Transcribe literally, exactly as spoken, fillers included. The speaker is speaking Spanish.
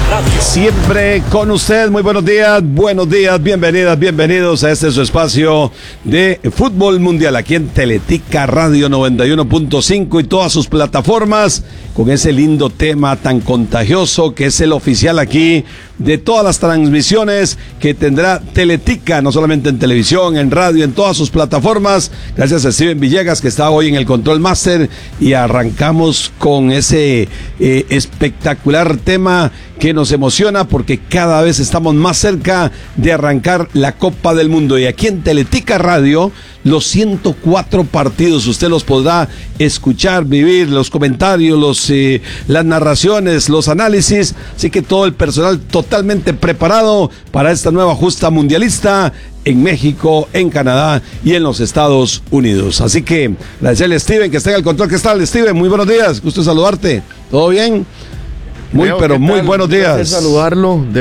Siempre con usted, muy buenos días, buenos días, bienvenidas, bienvenidos a este su espacio de fútbol mundial aquí en Teletica Radio noventa y uno punto cinco y todas sus plataformas, con ese lindo tema tan contagioso que es el oficial aquí de todas las transmisiones que tendrá Teletica, no solamente en televisión, en radio, en todas sus plataformas. Gracias a Steven Villegas, que está hoy en el Control Master, y arrancamos con ese eh, espectacular tema que nos emociona porque cada vez estamos más cerca de arrancar la Copa del Mundo. Y aquí en Teletica Radio, los ciento cuatro partidos, usted los podrá escuchar, vivir, los comentarios, los, eh, las narraciones, los análisis. Así que todo el personal totalmente preparado para esta nueva justa mundialista en México, en Canadá y en los Estados Unidos. Así que agradecerle a Steven que está en el control. ¿Qué tal, Steven? Muy buenos días, gusto saludarte. ¿Todo bien? Muy, pero muy buenos días. Saludarlo. De